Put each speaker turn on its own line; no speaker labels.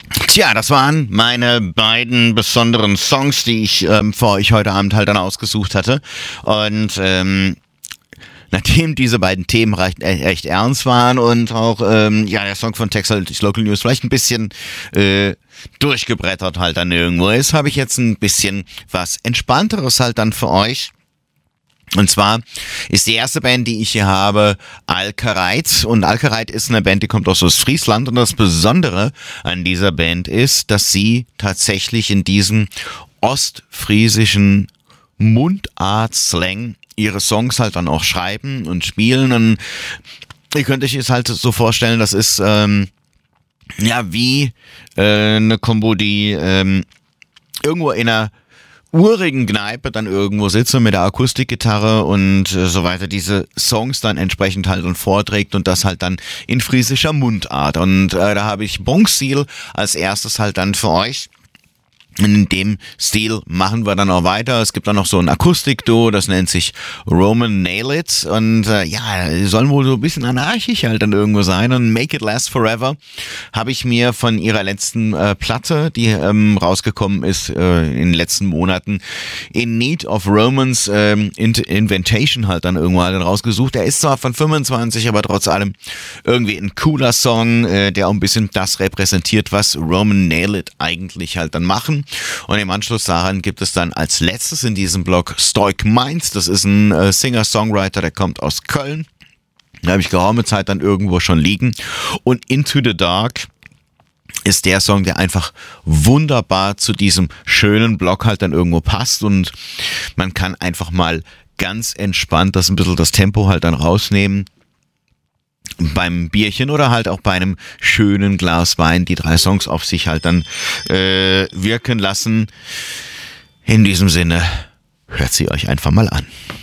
Tja, das waren meine beiden besonderen Songs, die ich für euch heute Abend halt dann ausgesucht hatte. Und nachdem diese beiden Themen echt ernst waren und auch der Song von Texas Local News vielleicht ein bisschen durchgebrettert halt dann irgendwo ist, habe ich jetzt ein bisschen was Entspannteres halt dann für euch. Und zwar ist die erste Band, die ich hier habe, Alkereit. Und Alkereit ist eine Band, die kommt aus Friesland. Und das Besondere an dieser Band ist, dass sie tatsächlich in diesem ostfriesischen Mundart-Slang ihre Songs halt dann auch schreiben und spielen. Und ihr könnt euch es halt so vorstellen, das ist wie eine Kombo, die irgendwo in einer urigen Kneipe dann irgendwo sitze mit der Akustikgitarre und so weiter, diese Songs dann entsprechend halt und vorträgt und das halt dann in friesischer Mundart. Und da habe ich Bronxstil als erstes halt dann für euch. In dem Stil machen wir dann auch weiter. Es gibt dann noch so ein Akustikduo, das nennt sich Roman Nail It. Und die sollen wohl so ein bisschen anarchisch halt dann irgendwo sein. Und Make It Last Forever habe ich mir von ihrer letzten Platte, die rausgekommen ist in den letzten Monaten, In Need of Romance Inventation halt dann irgendwann dann rausgesucht. Der ist zwar von 25, aber trotz allem irgendwie ein cooler Song, der auch ein bisschen das repräsentiert, was Roman Nail It eigentlich halt dann machen. Und im Anschluss daran gibt es dann als letztes in diesem Blog Stoic Minds. Das ist ein Singer-Songwriter, der kommt aus Köln. Da habe ich geraume Zeit dann irgendwo schon liegen. Und Into the Dark ist der Song, der einfach wunderbar zu diesem schönen Blog halt dann irgendwo passt. Und man kann einfach mal ganz entspannt das ein bisschen das Tempo halt dann rausnehmen. Beim Bierchen oder halt auch bei einem schönen Glas Wein die 3 Songs auf sich halt dann wirken lassen. In diesem Sinne, hört sie euch einfach mal an.